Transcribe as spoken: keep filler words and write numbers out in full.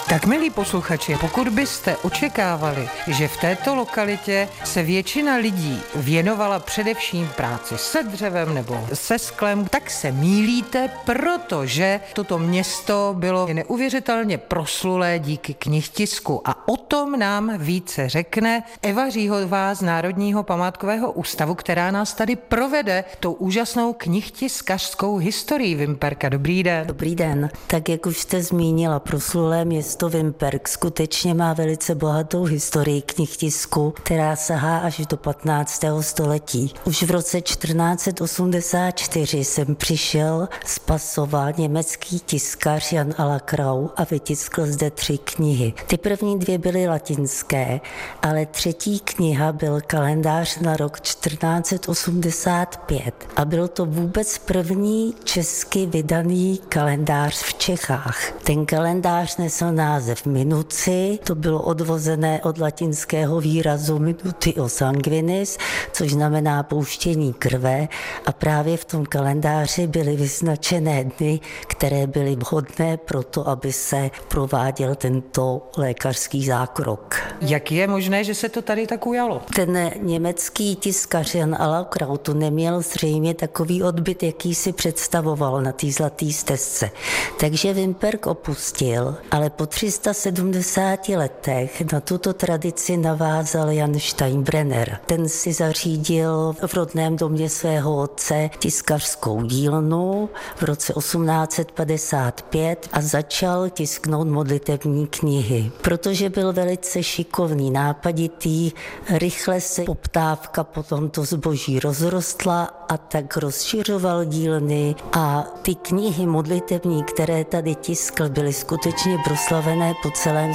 Tak milí posluchači, pokud byste očekávali, že v této lokalitě se většina lidí věnovala především práci se dřevem nebo se sklem, tak se mýlíte, protože toto město bylo neuvěřitelně proslulé díky knihtisku. A o tom nám více řekne Eva Říhová z Národního památkového ústavu, která nás tady provede tou úžasnou knihtiskařskou historií Vimperka. Dobrý den. Dobrý den. Tak jak už jste zmínila, proslulé město Vimperk skutečně má velice bohatou historii knihtisku, která sahá až do patnáctého století. Už v roce čtrnáct set osmdesát čtyři sem přišel z Pasova německý tiskař Jan Alakrau a vytiskl zde tři knihy. Ty první dvě byly latinské, ale třetí kniha byl kalendář na rok čtrnáct set osmdesát pět a byl to vůbec první česky vydaný kalendář v Čechách. Ten kalendář nesl název Minuci, to bylo odvozené od latinského výrazu minutio sanguinis, což znamená pouštění krve, a právě v tom kalendáři byly vyznačené dny, které byly vhodné pro to, aby se prováděl tento lékařský zákrok. Jak je možné, že se to tady tak ujalo? Ten německý tiskař Jan Alakrau tu neměl zřejmě takový odbyt, jaký si představoval na té zlaté stezce. Takže Vimperk opustil, ale po tři sta sedmdesáti letech na tuto tradici navázal Jan Steinbrenner. Ten si zařídil v rodném domě svého otce tiskařskou dílnu v roce osmnáct set padesát pět a začal tisknout modlitevní knihy. Protože byl velice šikovný, nápaditý, rychle se poptávka po tomto zboží rozrostla a tak rozšiřoval dílny a ty knihy modlitevní, které tady tiskl, byly skutečně proslavené po celém